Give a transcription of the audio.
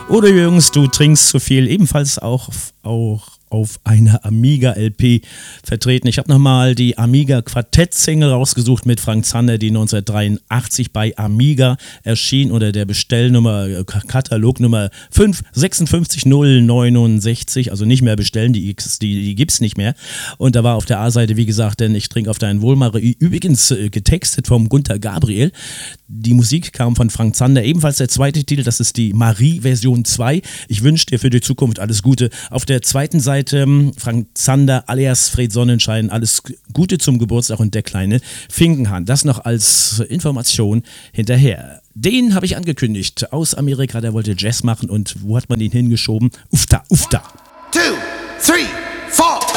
Oder Jungs, du trinkst zu viel, ebenfalls auch auf einer Amiga-LP vertreten. Ich habe nochmal die Amiga-Quartett-Single rausgesucht mit Frank Zander, die 1983 bei Amiga erschien, unter der Bestellnummer, Katalognummer 556069, also nicht mehr bestellen, die gibt es nicht mehr. Und da war auf der A-Seite, wie gesagt, denn ich trinke auf deinen Wohlmacher, übrigens getextet vom Gunter Gabriel. Die Musik kam von Frank Zander, ebenfalls der zweite Titel, das ist die Marie-Version 2. Ich wünsche dir für die Zukunft alles Gute. Auf der zweiten Seite Frank Zander alias Fred Sonnenschein, alles Gute zum Geburtstag und der kleine Finkenhahn. Das noch als Information hinterher. Den habe ich angekündigt, aus Amerika, der wollte Jazz machen und wo hat man ihn hingeschoben? Ufta, ufta. 2, 3